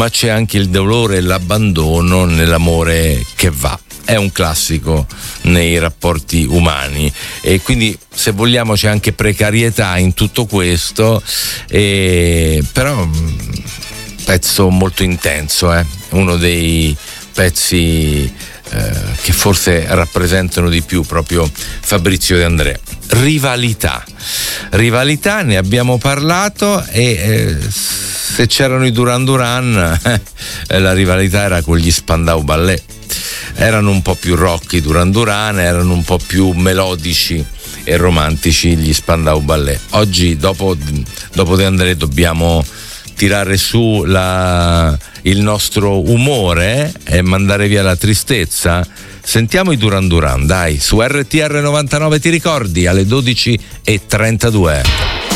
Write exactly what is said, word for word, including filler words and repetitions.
ma c'è anche il dolore e l'abbandono nell'amore che va. È un classico nei rapporti umani, e quindi, se vogliamo, c'è anche precarietà in tutto questo, e però pezzo molto intenso, eh? Uno dei pezzi eh, che forse rappresentano di più proprio Fabrizio De André. Rivalità rivalità ne abbiamo parlato, e eh, se c'erano i Duran Duran eh, la rivalità era con gli Spandau Ballet. Erano un po' più rock i Duran Duran, erano un po' più melodici e romantici gli Spandau Ballet. Oggi, dopo, dopo De André, dobbiamo tirare su la, il nostro umore e mandare via la tristezza. Sentiamo i Duran Duran, dai, su R T R novantanove, ti ricordi, alle dodici e trentadue.